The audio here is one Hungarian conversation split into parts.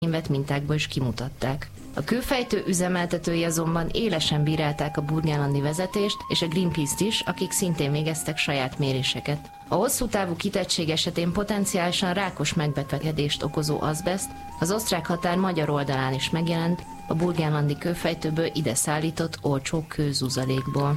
vett mintákból is kimutatták. A kőfejtő üzemeltetői azonban élesen bírálták a burgenlandi vezetést és a Greenpeace-t is, akik szintén végeztek saját méréseket. A hosszú távú kitettség esetén potenciálisan rákos megbetegedést okozó azbeszt az osztrák határ magyar oldalán is megjelent, a burgenlandi kőfejtőből ide szállított olcsó kőzuzalékból.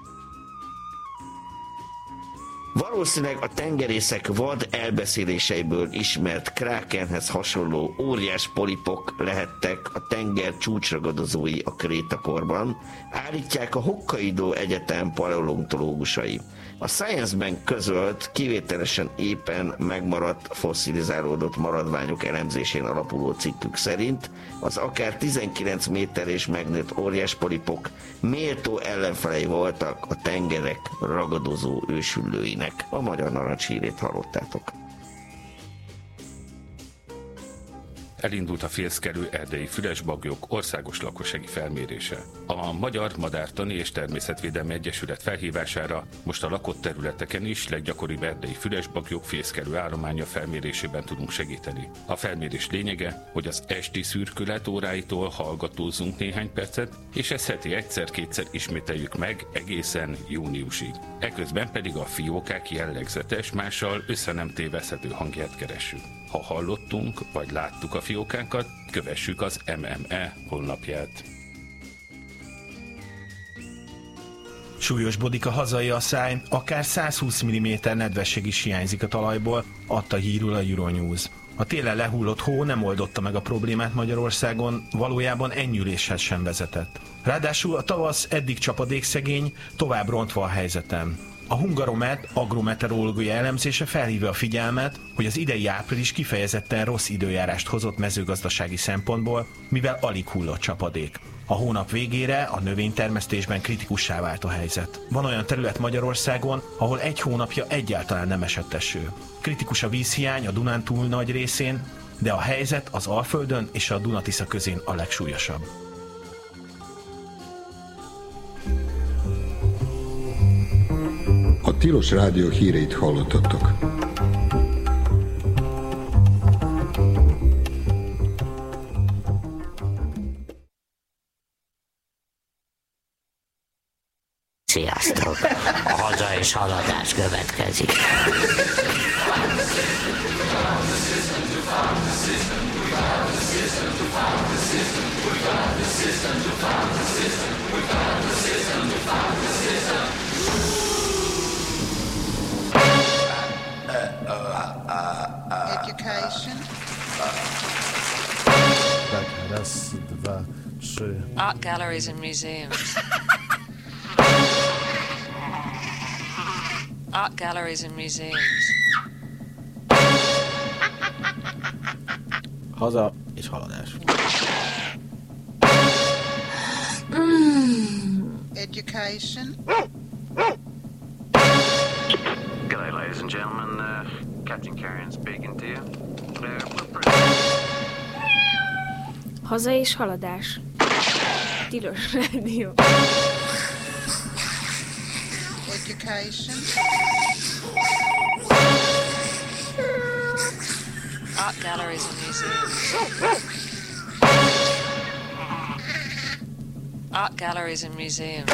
Valószínűleg a tengerészek vad elbeszéléseiből ismert krákenhez hasonló óriás polipok lehettek a tenger csúcsragadozói a krétakorban, állítják a Hokkaido Egyetem paleontológusai. A Science-ben közölt, kivételesen éppen megmaradt fosszilizálódott maradványok elemzésén alapuló cikkük szerint az akár 19 méter és megnőtt óriás polipok méltó ellenfelei voltak a tengerek ragadozó ősüllőinek. A Magyar Narancs hírét hallottátok. Elindult a fészkelő erdei füresbagyok országos lakossági felmérése. A Magyar Madártani és Természetvédelmi Egyesület felhívására most a lakott területeken is leggyakoribb erdei füresbagyok fészkelő állománya felmérésében tudunk segíteni. A felmérés lényege, hogy az esti szürkület óráitól hallgatózzunk néhány percet, és ezt heti egyszer-kétszer ismételjük meg egészen júniusig. Eközben pedig a fiókák jellegzetes, mással össze nem téveszthető hangját keressük. Ha hallottunk, vagy láttuk a fiókákat, kövessük az MME honlapját. Súlyosbodik a hazai asszály, akár 120 mm nedvesség is hiányzik a talajból, adta hírül a Euronews. A télen lehullott hó nem oldotta meg a problémát Magyarországon, valójában enyhüléshez sem vezetett. Ráadásul a tavasz eddig csapadékszegény, tovább rontva a helyzeten. A Hungaromet agrometeorológiai elemzése felhívja a figyelmet, hogy az idei április kifejezetten rossz időjárást hozott mezőgazdasági szempontból, mivel alig hullott csapadék. A hónap végére a növénytermesztésben kritikussá vált a helyzet. Van olyan terület Magyarországon, ahol egy hónapja egyáltalán nem esett eső. Kritikus a vízhiány a Dunántúl nagy részén, de a helyzet az Alföldön és a Duna-Tisza közén a legsúlyosabb. A Tilos Rádió híreit hallottatok. Sziasztok! A haza és haladás következik. Education. Raz, dwa, trzy. Art galleries and museums. Art galleries and museums. Haza és haladás. Education. G'day, ladies and gentlemen. Captain Carrion speaking to you. Haza és haladás. Tilos Rádió. Education. Art galleries and museums. Art galleries and museums.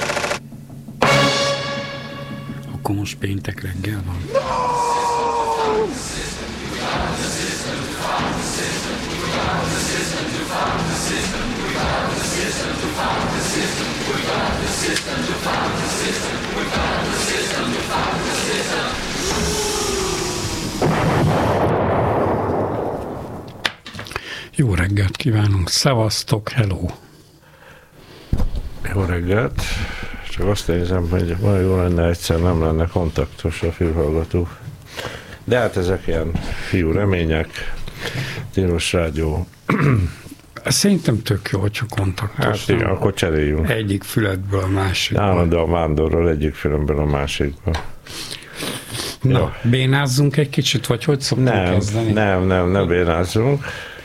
Akkor most péntek reggel van. Jó reggelt kívánunk, szevasztok, hello! Jó reggelt! Csak azt nézem, hogy olyan jó lenne, egyszer nem lenne kontaktos a fülhallgató. De hát ezek ilyen fiú remények, Tilos Rádió. Szerintem tök jó, hogyha kontaktos. Hát igen, akkor cseréljünk. Egyik füledből a másikba. Állandóan vándorral egyik fülemből a másikba. Na, jó. Bénázzunk egy kicsit, vagy hogy szoktunk kezdeni? Nem bénázzunk.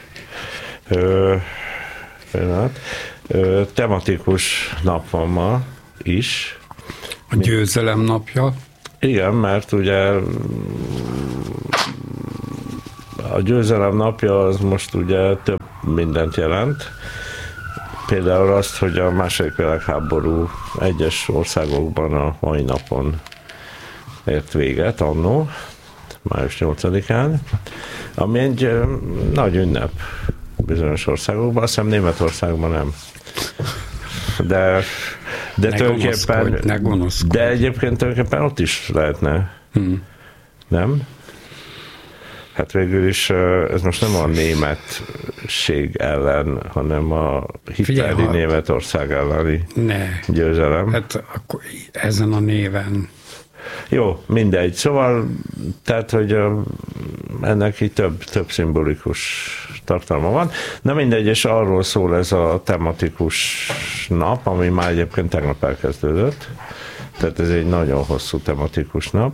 Tematikus nap van ma is. A győzelem napja. Igen, mert ugye a győzelem napja az most ugye több mindent jelent. Például azt, hogy a második világháború egyes országokban a mai napon ért véget annó, május 8-án, ami egy nagy ünnep bizonyos országokban, azt hiszem Németországban nem. De tulajdonképpen, de egyébként tulajdonképpen ott is lehetne. Nem? Hát végül is ez most nem a németség ellen, hanem a hitleri Németország elleni győzelem. Hát akkor ezen a néven. Jó, mindegy. Szóval, tehát, hogy ennek így több szimbolikus tartalma van. Na mindegy, és arról szól ez a tematikus nap, ami már egyébként tegnap elkezdődött. Tehát ez egy nagyon hosszú tematikus nap,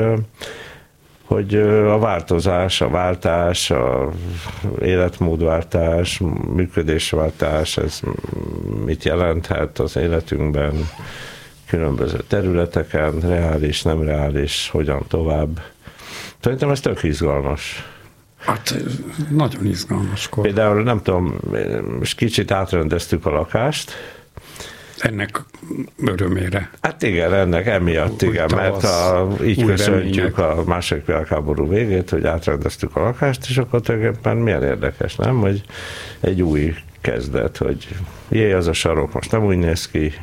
hogy a változás, a váltás, a életmódváltás, működésváltás, ez mit jelenthet az életünkben, különböző területeken, reális, nem reális, hogyan tovább. Szerintem ez tök izgalmas. Hát nagyon izgalmas. Például nem tudom, most kicsit átrendeztük a lakást. Ennek örömére. Hát igen, ennek emiatt, igen, mert így köszöntjük a második világháború végét, hogy átrendeztük a lakást, és akkor tulajdonképpen milyen érdekes, nem? Hogy egy új kezdet, hogy az a sarok most nem úgy néz ki,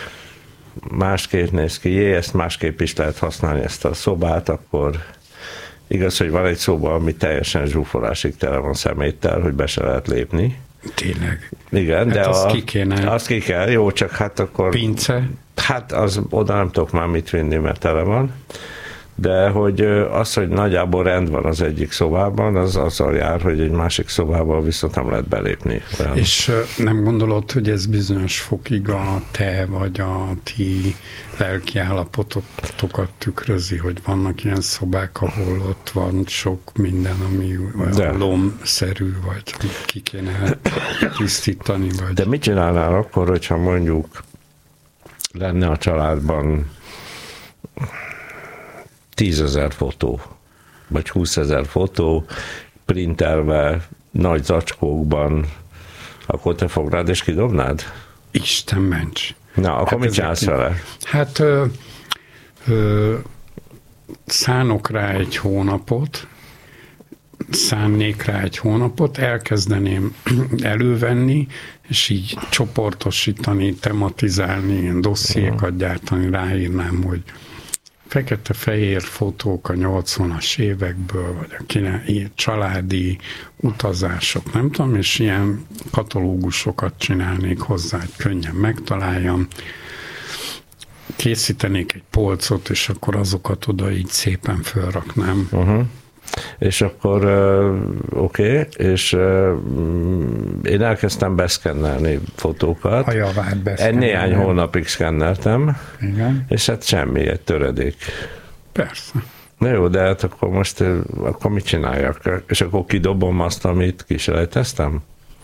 másképp néz ki, ezt másképp is lehet használni, ezt a szobát, akkor igaz, hogy van egy szoba, ami teljesen zsúfolásig tele van szeméttel, hogy be se lehet lépni. Tényleg. Igen, hát de azt ki kell, jó, csak hát akkor... Pince? Hát az, oda nem tudok már mit vinni, mert tele van. De hogy az, hogy nagyjából rend van az egyik szobában, az azzal jár, hogy egy másik szobában viszont nem lehet belépni. És nem gondolod, hogy ez bizonyos fokig a te vagy a ti lelki állapotokat tükrözi, hogy vannak ilyen szobák, ahol ott van sok minden, ami olyan lomszerű, vagy ki kéne tisztítani? Vagy... De mit csinálnál akkor, hogyha mondjuk lenne a családban 10 000 fotó, vagy 20 000 fotó, printelve, nagy zacskókban, akkor te fognád és kidobnád? Isten ments! Na, akkor mit csinálsz vele? Hát szánok rá egy hónapot, elkezdeném elővenni, és így csoportosítani, tematizálni, ilyen dossziékat gyártani, ráírnám, hogy fekete-fehér fotók a 80-as évekből, vagy a családi utazások, nem tudom, és ilyen katalógusokat csinálnék hozzá, hogy könnyen megtaláljam. Készítenék egy polcot, és akkor azokat oda így szépen felraknám. És akkor oké, és én elkezdtem beszkennelni fotókat. A javát beszkennelni. Néhány hónapig szkenneltem, igen. És hát semmi, egy töredék. Persze. Na jó, de hát akkor most akkor mit csináljak? És akkor kidobom azt, amit kiselejteztem?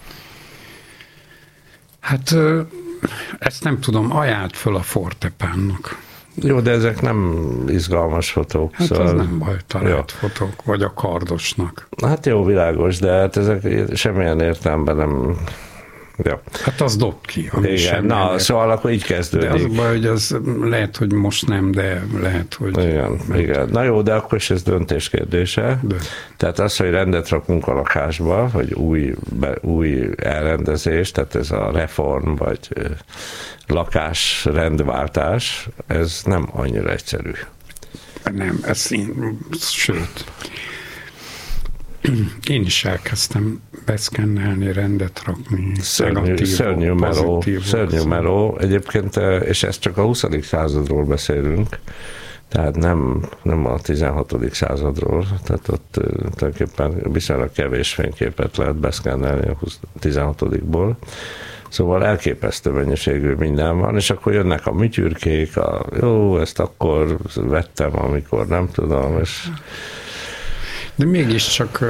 Hát ezt nem tudom, ajánlt föl a Fortepánnak. Jó, de ezek nem izgalmas fotók. Hát szóval... az nem baj, talált fotók, vagy a kardosnak. Hát jó, világos, de hát ezek semmilyen értelemben nem... Ja. Hát az dob ki. Igen, na, szóval akkor így kezdődik. De az baj, hogy az lehet, hogy most nem, de lehet, hogy... Igen. Na jó, de akkor is ez döntés kérdése. De. Tehát az, hogy rendet rakunk a lakásba, vagy új elrendezés, tehát ez a reform, vagy lakásrendváltás, ez nem annyira egyszerű. Nem, sőt... Én is elkezdtem beszkennelni, rendet rakni. Szörnyű meló. Egyébként, és ezt csak a 20. századról beszélünk, tehát nem a 16. századról, tehát ott tulajdonképpen viszonylag kevés fényképet lehet beszkennelni a 16-ból. Szóval elképesztő mennyiségű minden van, és akkor jönnek a műtyürkék, jó, ezt akkor vettem, amikor nem tudom, és... De mégiscsak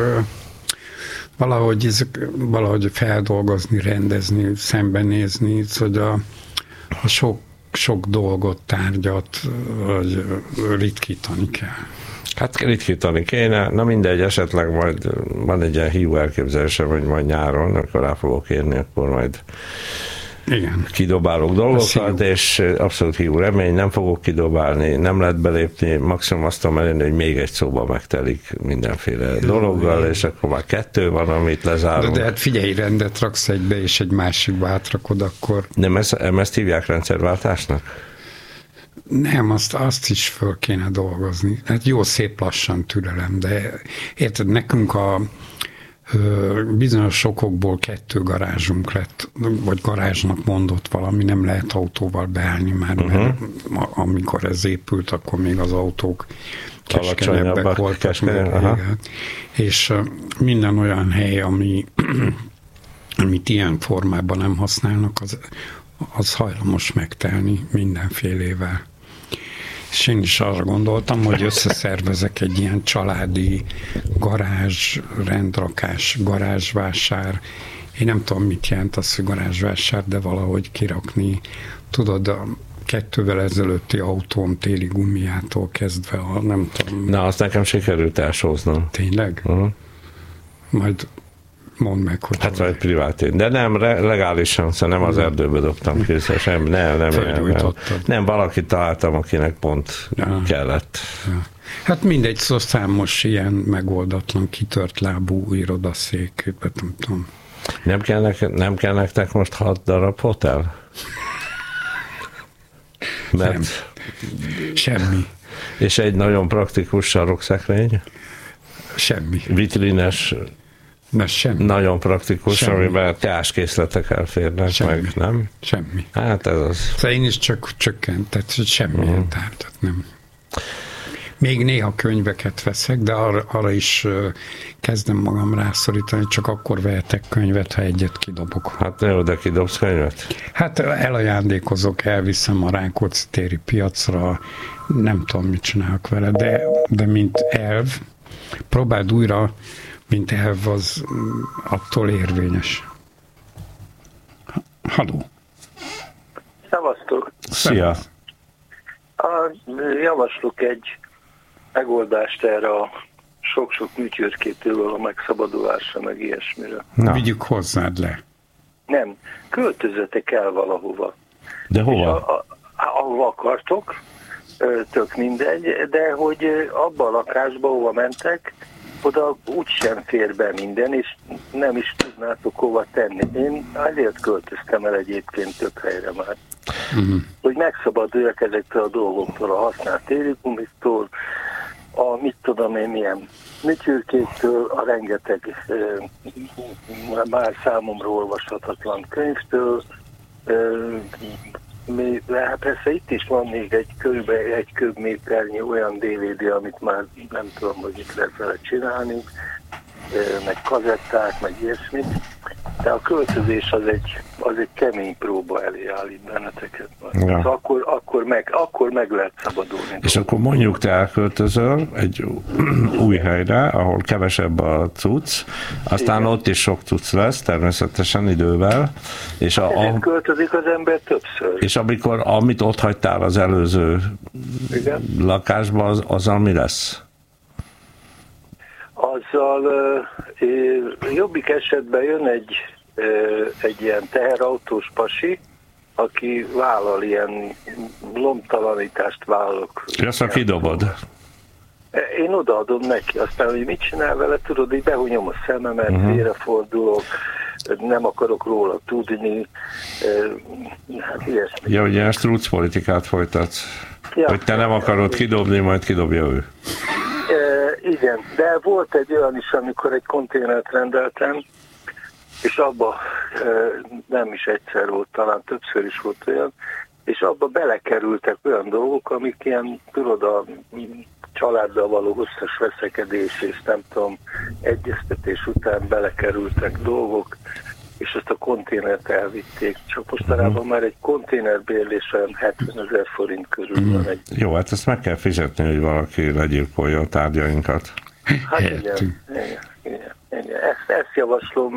valahogy feldolgozni, rendezni, szembenézni, hogy a sok dolgot, tárgyat ritkítani kell. Hát ritkítani kéne, na mindegy, esetleg majd van egy ilyen hiú elképzelésem, hogy majd nyáron, akkor rá fogok érni, akkor majd igen. Kidobálok dolgokat, és abszolút hiú remény, nem fogok kidobálni, nem lehet belépni, maximum azt tudom elérni, hogy még egy szóba megtelik mindenféle dologgal, és akkor már 2 van, amit lezárunk. De hát figyelj, rendet raksz egybe, és egy másikba átrakod, akkor... Nem ezt hívják rendszerváltásnak? Nem, azt is föl kéne dolgozni. Hát jó, szép lassan türelem, de érted, nekünk a bizonyos sokokból 2 garázsunk lett, vagy garázsnak mondott valami, nem lehet autóval beállni már, mert amikor ez épült, akkor még az autók keskenyebbek voltak. És minden olyan hely, amit ilyen formában nem használnak, az hajlamos megtelni mindenfélével. És én is arra gondoltam, hogy összeszervezek egy ilyen családi garázs, rendrakás, garázsvásár. Én nem tudom, mit jelent az, hogy garázsvásár, de valahogy kirakni. Tudod, a 2-vel ezelőtti autóm téli gumiától kezdve, nem tudom. Na, azt nekem sikerült elsóznom. Tényleg? Majd mondd meg, hogy... Hát vagy privát, de nem, legálisan, szóval nem az erdőbe dobtam ki, nem, valakit találtam, akinek pont kellett. Ja. Hát mindegy, szóval számos ilyen megoldatlan, kitört lábú irodaszék, nem tudom. Nem kell nektek most 6 darab hotel? Mert... Nem. Semmi. És egy nagyon praktikus sarokszekrény? Semmi. Vitrines... Nagyon praktikus, amiben teáskészletek elférnek, meg nem? Semmi. Hát ez az. Szóval én is csak csökkent, tehát semmilyen tehát nem. Még néha könyveket veszek, de arra is kezdem magam rászorítani, csak akkor vehetek könyvet, ha egyet kidobok. Hát jó, de kidobsz könyvet? Hát elajándékozok, elviszem a Rákóczi téri piacra, nem tudom, mit csinálok vele, de mint elv, próbáld újra, mint elv, az attól érvényes. Halló! Szevasztok! Szia! Javaslok egy megoldást erre a sok-sok műtyürkétől a megszabadulásra, meg ilyesmire. Na. Vigyük hozzád le. Nem, költözzetek el valahova. De hova? Ahova akartok, tök mindegy, de hogy abba a lakásba, hova mentek, oda úgysem fér be minden, és nem is tudnátok hova tenni. Én azért költöztem el egyébként több helyre már. Hogy megszabaduljak ezektől a dolgoktól, a használt térigumiktól, a mit tudom én milyen műtyürkéktől, a rengeteg már számomra olvashatatlan könyvtől. Persze itt is van még egy köbméternyi olyan DVD, amit már nem tudom, hogy mit lehet vele csinálni, meg kazetták, meg ilyesmit. De a költözés az egy kemény próba elé állít benneteket. Ja. Akkor meg lehet szabadulni. És akkor mondjuk te elköltözöl egy új helyre, ahol kevesebb a cucc, aztán igen, ott is sok cucc lesz, természetesen idővel. És ezért költözik az ember többször. És amit ott hagytál az előző lakásban, azzal mi lesz? Azzal jobbik esetben jön egy ilyen teherautós pasi, aki vállal ilyen lomtalanítást vállalok. Ezt a kidobod? Én odaadom neki, aztán, hogy mit csinál vele, tudod, így behunyom a szememet, félrefordulok, nem akarok róla tudni, hát ilyesmi. Ja, ugye ezt truc politikát folytatsz, hogy te nem akarod kidobni, majd kidobja ő. Igen, de volt egy olyan is, amikor egy konténert rendeltem, és abba nem is egyszer volt, talán többször is volt olyan, és abba belekerültek olyan dolgok, amik ilyen, tudod, a családdal való hosszas veszekedés, és nem tudom, egyeztetés után belekerültek dolgok, és ezt a konténert elvitték. Csak mostanában már egy konténerbérlés olyan 70 000 forint körül van. Jó, hát ezt meg kell fizetni, hogy valaki legyilkolja a tárgyainkat. Hát igen. Ezt javaslom,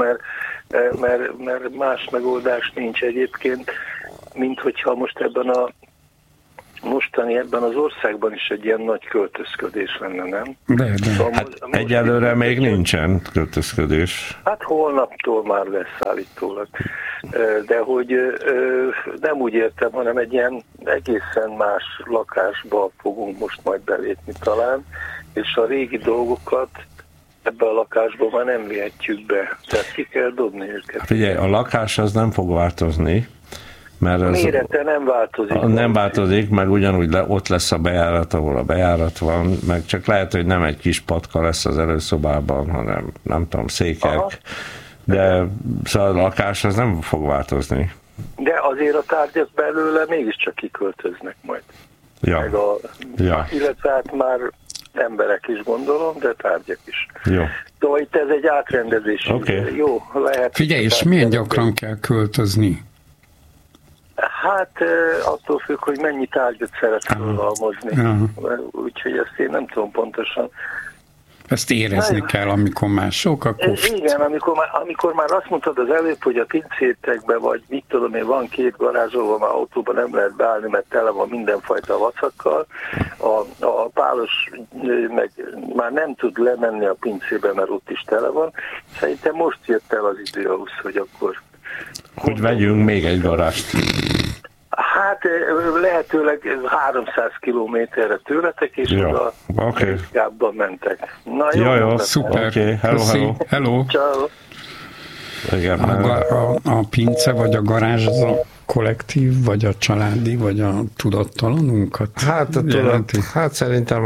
mert más megoldás nincs egyébként, mint hogyha most ebben a mostani ebben az országban is egy ilyen nagy költözködés lenne, nem? De. Szóval Hát egyelőre még nincsen költözködés. Hát holnaptól már lesz állítólag. De hogy nem úgy értem, hanem egy ilyen egészen más lakásba fogunk most majd belépni talán, és a régi dolgokat ebbe a lakásba már nem vihetjük be. Tehát ki kell dobni őket. Figyelj, a lakás az nem fog változni, mert a mérete nem változik. Nem változik, meg ugyanúgy ott lesz a bejárat, ahol a bejárat van, meg csak lehet, hogy nem egy kis patka lesz az előszobában, hanem nem tudom, székek. Aha. De szóval a lakás az nem fog változni. De azért a tárgyak belőle mégiscsak kiköltöznek majd. Ja. Illetve hát már emberek is gondolom, de tárgyak is. Jó. Szóval itt ez egy átrendezés. Okay. Jó, lehet. Figyelj, és milyen gyakran kell költözni? Hát attól függ, hogy mennyi tárgyat szeret felhalmozni. Úgyhogy ezt én nem tudom pontosan. Ezt érezni kell, amikor már sok, akkor... Igen, amikor már azt mondtad az előbb, hogy a pincétekben, vagy mit tudom én, van 2 garázs, ahol már autóban nem lehet beállni, mert tele van mindenfajta vacakkal. A pálos meg már nem tud lemenni a pincébe, mert ott is tele van. Szerintem most jött el az idő ahhoz, hogy akkor... Hogy vegyünk még egy garást. Hát lehetőleg 300 kilométerre tőletek, és oda Gábban mentek. Na jó, szuper. Okay. Hello. Ciao. Igen, a pince vagy a garázs az a kollektív, vagy a családi, vagy a tudattalanunkat? Hát szerintem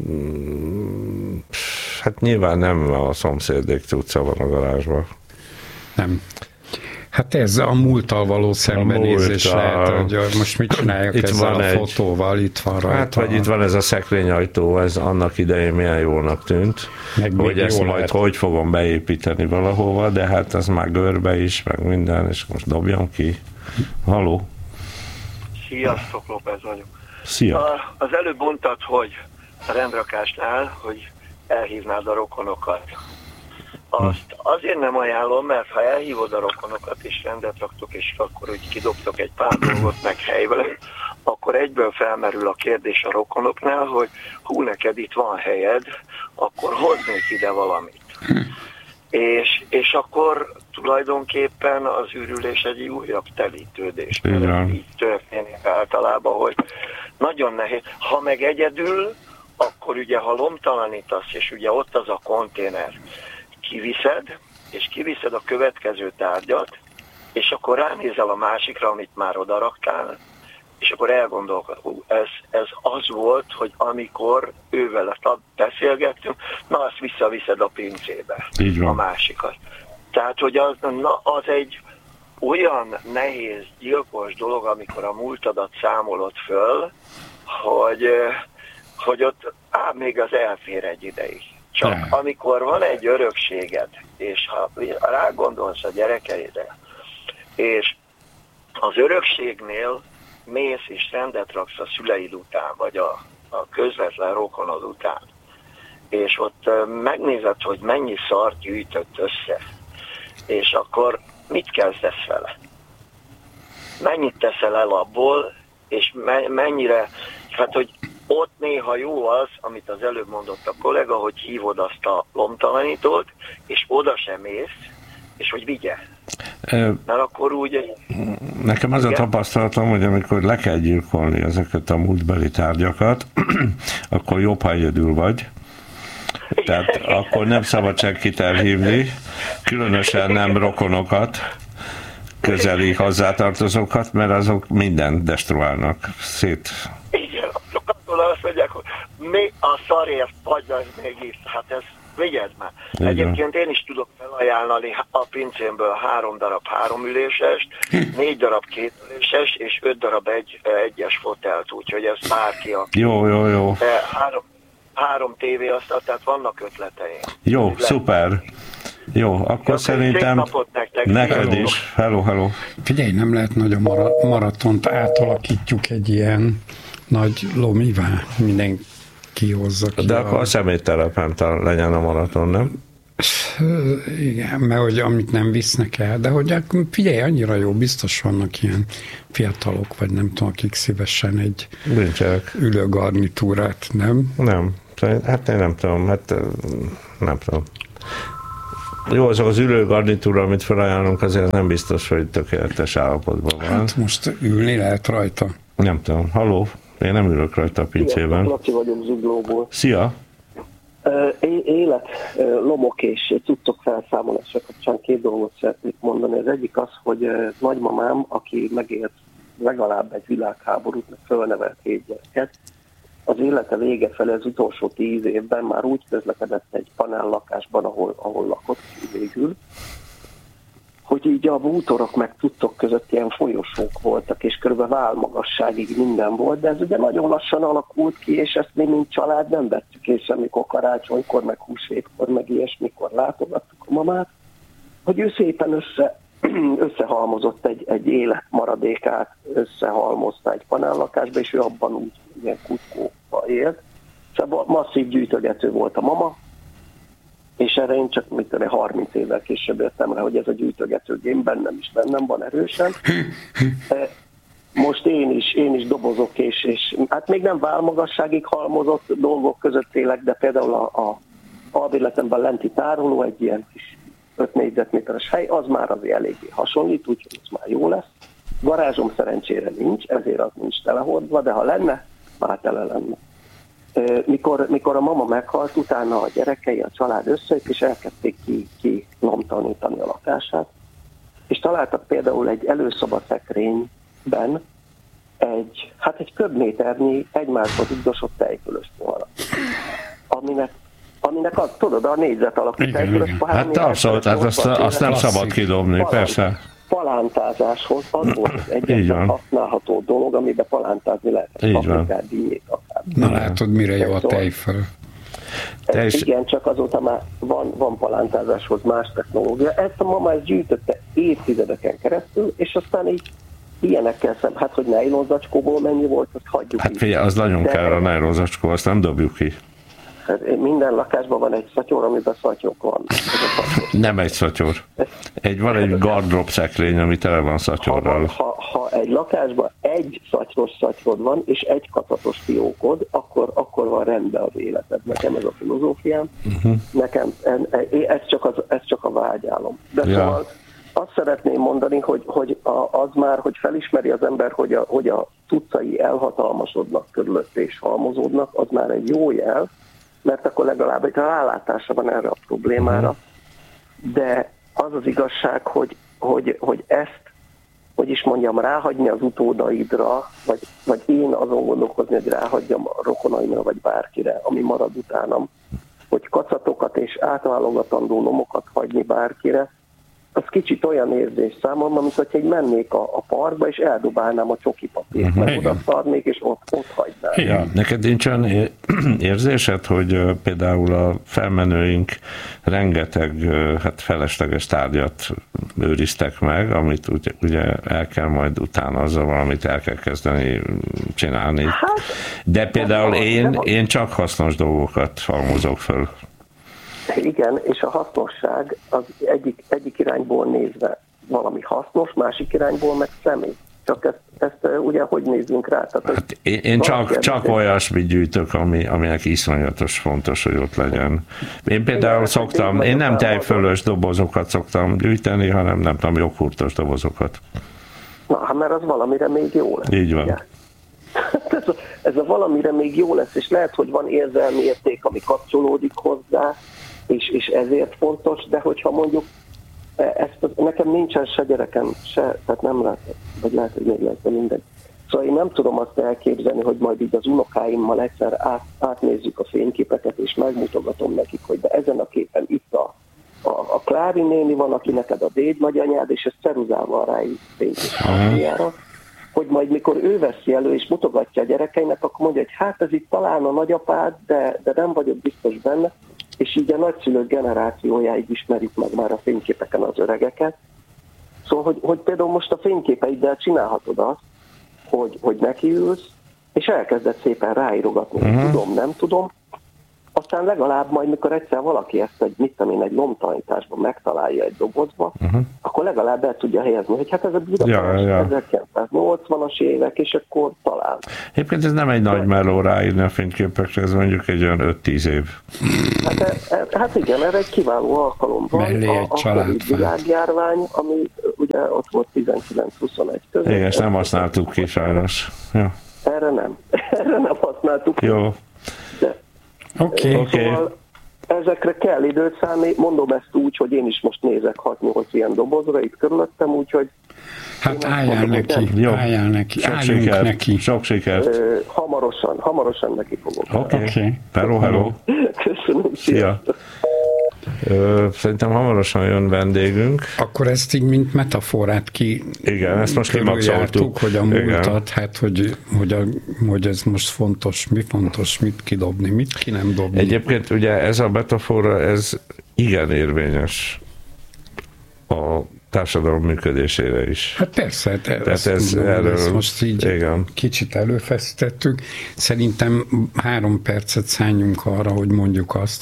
hát nyilván nem a szomszédék tudca van a garázsban. Nem. Hát ez a múlttal való szembenézés lehet, hogy most mit csináljak itt ezzel a fotóval, itt van rajta. Hát, vagy itt van ez a szekrényajtó, ez annak idején milyen jónak tűnt, hogy ezt majd hogy fogom beépíteni valahova, de hát ez már görbe is, meg minden, és most dobjam ki. Halló? Sziasztok, López vagyok. Szia. Az előbb mondtad, hogy a rendrakásnál, hogy elhívnád a rokonokat. Azt azért nem ajánlom, mert ha elhívod a rokonokat és rendet raktok, és akkor úgy kidobtok egy pár dolgot meg helyben, akkor egyből felmerül a kérdés a rokonoknál, hogy hú, neked itt van helyed, akkor hoznék ide valamit. És akkor tulajdonképpen az űrülés egy újabb telítődés. Így történik általában, hogy nagyon nehéz. Ha meg egyedül, akkor ugye ha lomtalanítasz, és ugye ott az a konténer, kiviszed a következő tárgyat, és akkor ránézel a másikra, amit már odaraktál, és akkor elgondolkodunk. Ez az volt, hogy amikor ővel beszélgettünk, na azt visszaviszed a pincébe, a másikat. Tehát, hogy az egy olyan nehéz, gyilkos dolog, amikor a múltadat számolod föl, hogy ott még az elfér egy ideig. Csak amikor van egy örökséged, és ha rágondolsz a gyerekeidre, és az örökségnél mész és rendet raksz a szüleid után, vagy a közvetlen rokonod után, és ott megnézed, hogy mennyi szart gyűjtött össze, és akkor mit kezdesz vele? Mennyit teszel el abból, és mennyire, hát hogy ott néha jó az, amit az előbb mondott a kollega, hogy hívod azt a lomtalanítót, és oda sem mész, és hogy vigye. Mert akkor úgy... Nekem az a tapasztalatom, hogy amikor le kell gyilkolni ezeket a múltbeli tárgyakat, akkor jobb, ha egyedül vagy. Tehát akkor nem szabad senkit elhívni, különösen nem rokonokat, közeli hozzátartozókat, mert azok mindent destruálnak, szét. Igen, sokkal azt mondják, hogy mi a szarért vagy még itt, hát ez vigyed már. Igen. Egyébként én is tudok felajánlani a pincémből 3 darab 3 ülésest, 4 darab 2 üléses, és 5 darab egyes fotelt, úgyhogy ez bárki, aki... Jó. 3 tévéasztal, tehát vannak ötleteim. Jó, szuper. Jó, akkor szerintem neked is. Hello. Figyelj, nem lehet nagy a maratont, átalakítjuk egy ilyen nagy lomivá, mindenki hozza ki. De akkor a személytelepen legyen a maraton, nem? Igen, mert hogy amit nem visznek el, de hogy figyelj, annyira jó, biztos vannak ilyen fiatalok, vagy nem tudom, akik szívesen egy ülőgarnitúrát, nem? Nem, hát én nem tudom, nem tudom. Jó, azok az ülőgarnitúra, amit felajánlunk, azért nem biztos, hogy tökéletes állapotban van. Hát most ülni lehet rajta. Nem tudom. Halló? Én nem ülök rajta a pincében. Laci vagyok Zuglóból. Szia! Élet, lomok és cuccok felszámolása kapcsán 2 dolgot szeretnék mondani. Az egyik az, hogy nagymamám, aki megélt legalább egy világháborút, meg fölnevelt 7 gyereket, az élete vége felé az utolsó 10 évben már úgy közlekedett egy panellakásban, ahol lakott végül, hogy így a bútorok meg tudtok között ilyen folyosók voltak, és körülbelül válmagasságig minden volt, de ez ugye nagyon lassan alakult ki, és ezt mi mint család nem vettük észre, amikor karácsonykor, meg húsvétkor, meg ilyesmikor látogattuk a mamát, hogy ő szépen összehalmozott egy élet maradékát, összehalmozta egy panellakásba, és ő abban úgy ilyen kutkóba élt. Szóval masszív gyűjtögető volt a mama, és erre én csak 30 évvel később jöttem rá, hogy ez a gyűjtögető gém bennem van erősen. Most én is dobozok, és hát még nem válmagasságig halmozott dolgok között élek, de például a albérletemben lenti tároló, egy ilyen kis 5 négyzetméteres hely, az már azért eléggé hasonlít, úgyhogy ez már jó lesz. Garázsom szerencsére nincs, ezért az nincs telehordva, de ha lenne, már tele lenne. Mikor a mama meghalt, utána a gyerekei, a család összejött, és elkezdték ki lomtalanítani a lakását. És találtak például egy előszoba-szekrényben egy köbméternyi egymásba dugdosott tejfölös poharat. Aminek az, tudod, a négyzet alapú tejfölös pohár. Hát abszolút, azt nem szabad kidobni, persze. Palántázáshoz az volt az egyetlen használható dolog, amiben palántázni lehet. Paprikát, dinnyét, akár. Na látod, mire jó a tejföl. Igen, csak azóta már van palántázáshoz más technológia. Ezt a mama gyűjtötte évtizedeken keresztül, és aztán így ilyenekkel hát hogy nejlonzacskóból mennyi volt, azt hagyjuk. Hát figyelj, az nagyon kell a nejlonzacskó, azt nem dobjuk ki. Minden lakásban van egy szatyor, amiben szatyok van. Nem egy szatyor. Van egy gardrób szekrény, ami tele van szatyorral. Ha egy lakásban egy szatyros szatyrod van, és egy kacatos fiókod, akkor van rendben az életed. Nekem ez a filozófiám. Nekem ez csak a vágyálom. De szóval azt szeretném mondani, hogy az már, hogy felismeri az ember, hogy a cuccai elhatalmasodnak körülött és halmozódnak, az már egy jó jel, mert akkor legalább egy rálátása van erre a problémára. De az az igazság, hogy ezt, hogy is mondjam, ráhagyni az utódaidra, vagy én azon gondolkozni, hogy ráhagyjam a rokonaimra, vagy bárkire, ami marad utánam, hogy kacatokat és átválogatandó lomokat hagyni bárkire, az kicsit olyan érzés számomra, mint hogyha mennék a parkba, és eldobálnám a csoki papírt, meg oda szarnék, és ott hagynám. Ja, neked nincs olyan érzésed, hogy például a felmenőink rengeteg felesleges tárgyat őriztek meg, amit ugye el kell majd utána azzal valamit el kell kezdeni csinálni. De például én csak hasznos dolgokat halmozok föl. Igen, és a hasznosság az egyik irányból nézve valami hasznos, másik irányból meg személy. Csak ezt ugye hogy nézzünk rá? Tehát, én csak olyasmit gyűjtök, aminek iszonyatos fontos, hogy ott legyen. Én például én nem tejfölös dobozokat szoktam gyűjteni, hanem nem tudom, joghurtos dobozokat. Na, mert az valamire még jó lesz. Így van. Ugye? Ez a valamire még jó lesz, és lehet, hogy van érzelmi érték, ami kapcsolódik hozzá, és ezért fontos, de hogyha mondjuk nekem nincsen se gyerekem, tehát nem lehet, vagy lehet, hogy még lesz, de mindegy. Szóval én nem tudom azt elképzelni, hogy majd így az unokáimmal egyszer átnézzük a fényképeket, és megmutogatom nekik, hogy de ezen a képen itt a Klári néni van, aki neked a déd nagyanyád, és ezt ceruzával ráírt fényképjára, hogy majd mikor ő veszi elő, és mutogatja a gyerekeinek, akkor mondja, hogy hát ez itt talán a nagyapád, de nem vagyok biztos benne, és így a nagyszülők generációjáig ismerjük meg már a fényképeken az öregeket. Szóval, hogy például most a fényképeiddel csinálhatod azt, hogy nekiülsz, és elkezded szépen ráírogatni, hogy tudom, nem tudom, aztán legalább majd, mikor egyszer valaki ezt egy lomtanításban megtalálja egy dobozba, akkor legalább el tudja helyezni, hogy hát ez a Budapest 1980-as évek, és akkor talán. Egyébként ez nem egy nagy meló ráírni a fényképekre, ez mondjuk egy olyan 5-10 év. Hát igen, erre egy kiváló alkalom van. Mellé egy a világjárvány, ami ugye ott volt 19-21 között. Igen, és nem használtuk ki sajnos. Ja. Erre nem használtuk ki. Jó. Oké. Szóval ezekre kell időt szállni, mondom ezt úgy, hogy én is most nézek 6-8 ilyen dobozra itt körülöttem, úgyhogy... Hát álljál neki, álljunk neki. Sok sikert. Hamarosan neki fogok. Oké. Hello. Köszönöm, szia. Szerintem hamarosan jön vendégünk. Akkor ezt így, mint metaforát igen, ezt most kimaxoltuk. Hogy a múltat, hát hogy ez most fontos, mit kidobni, mit ki nem dobni. Egyébként ugye ez a metafora, ez igen érvényes a társadalom működésére is. Hát persze, ezt most így igen. Kicsit előfeszítettük. Szerintem 3 percet szálljunk arra, hogy mondjuk azt,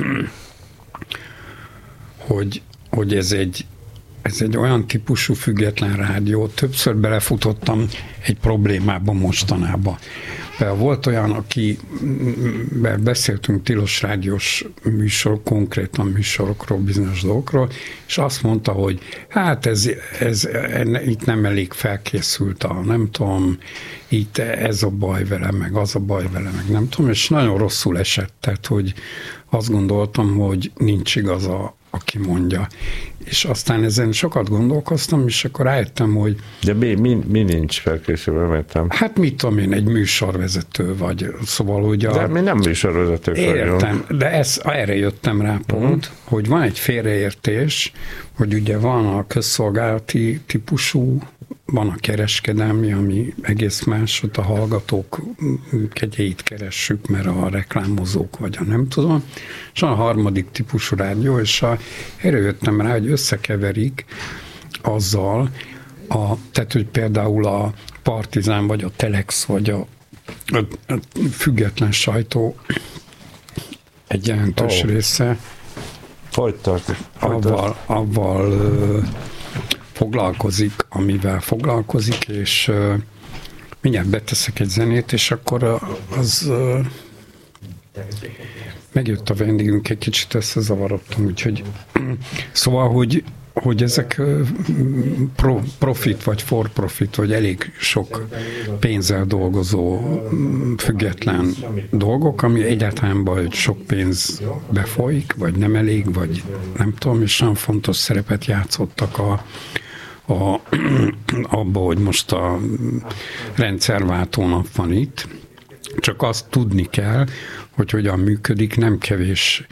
hogy ez egy olyan típusú független rádió, többször belefutottam egy problémába mostanában. Volt olyan, akivel beszéltünk tilos rádiós műsor, konkrétan műsorokról, bizonyos dolgokról, és azt mondta, hogy hát itt nem elég felkészült nem tudom, itt ez a baj vele, meg az a baj vele, meg nem tudom, és nagyon rosszul esett, tehát, hogy azt gondoltam, hogy nincs igaza, aki mondja. És aztán ezen sokat gondolkoztam, és akkor rájöttem, hogy... De mi nincs felkészülve, értem? Hát mit tudom én, egy műsorvezető vagy, szóval, hogy De mi nem műsorvezetők vagyunk. Értem, de erre jöttem rá pont, hogy van egy félreértés, hogy ugye van a közszolgálati típusú, van a kereskedelmi, ami egész más, hogy a hallgatók kegyeit keressük, mert a reklámozók vagy a nem tudom, és van a harmadik típusú rádió, és erre jöttem rá, hogy összekeverik azzal, tehát, hogy például a Partizán, vagy a Telex, vagy a független sajtó egy jelentős része avval foglalkozik, amivel foglalkozik, és mindjárt beteszek egy zenét, és akkor az megjött a vendégünk, egy kicsit összezavarodtam, úgyhogy szóval, hogy ezek profit, vagy for profit, vagy elég sok pénzzel dolgozó független dolgok, ami egyáltalán baj, hogy sok pénz befolyik, vagy nem elég, vagy nem tudom, és nagyon fontos szerepet játszottak abba, hogy most a rendszerváltó nap van itt, csak azt tudni kell, hogy hogyan működik, nem kevés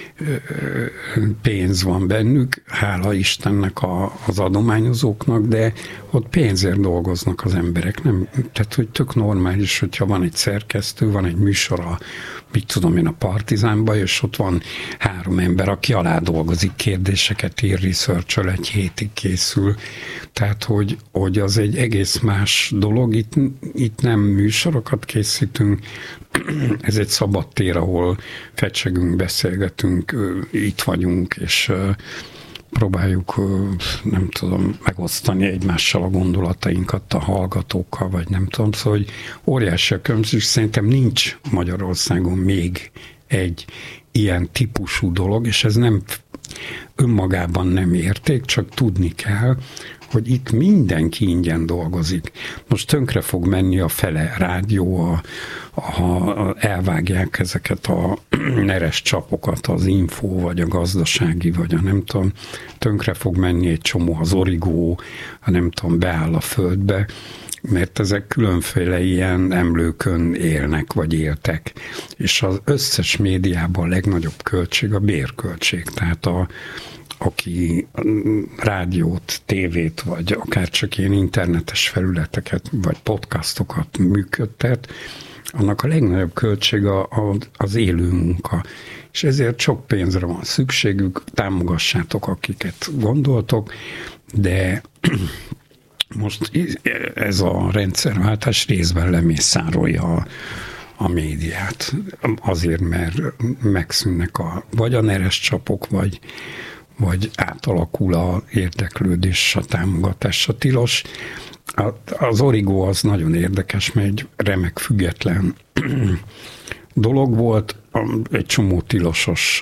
pénz van bennük, hála Istennek az adományozóknak, de ott pénzért dolgoznak az emberek. Nem, tehát, hogy tök normális, hogyha van egy szerkesztő, van egy műsor mit tudom én, a Partizánban, és ott van 3 ember, aki alá dolgozik, kérdéseket ír, research-öl, egy hétig készül. Tehát, hogy az egy egész más dolog. Itt nem műsorokat készítünk, ez egy szabad tér, ahol fecsegünk, beszélgetünk, itt vagyunk, és próbáljuk, nem tudom, megosztani egymással a gondolatainkat a hallgatókkal, vagy nem tudom, szóval, hogy óriási a különbség, szerintem nincs Magyarországon még egy ilyen típusú dolog, és ez nem önmagában nem érték, csak tudni kell, hogy itt mindenki ingyen dolgozik. Most tönkre fog menni a fele rádió, ha elvágják ezeket a neres csapokat, az Info, vagy a Gazdasági, vagy a nem tudom, tönkre fog menni egy csomó, az Origó, a nem tudom, beáll a földbe, mert ezek különféle ilyen emlőkön élnek, vagy éltek. És az összes médiában a legnagyobb költség a bérköltség, tehát aki rádiót, tévét, vagy akár csak ilyen internetes felületeket, vagy podcastokat működtet, annak a legnagyobb költsége az élő munka. És ezért sok pénzre van szükségük, támogassátok, akiket gondoltok, de most ez a rendszerváltás részben lemészárolja a médiát. Azért, mert megszűnnek vagy a neres csapok, vagy átalakul a érdeklődés, a támogatás. A tilos, az Origo az nagyon érdekes, mert egy remek független dolog volt, egy csomó tilosos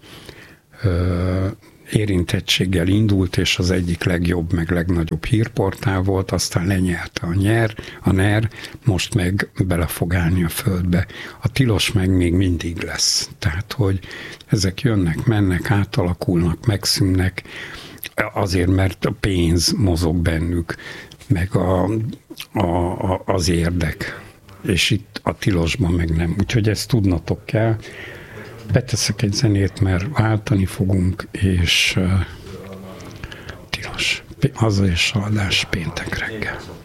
érintettséggel indult, és az egyik legjobb, meg legnagyobb hírportál volt, aztán lenyelte a NER, most meg bele fog állni a földbe. A tilos meg még mindig lesz. Tehát, hogy ezek jönnek, mennek, átalakulnak, megszűnnek, azért, mert a pénz mozog bennük, meg az érdek. És itt a tilosban meg nem. Úgyhogy ezt tudnatok kell. Beteszek egy zenét, mert váltani fogunk, és tilos. Haza és haladás péntek reggel.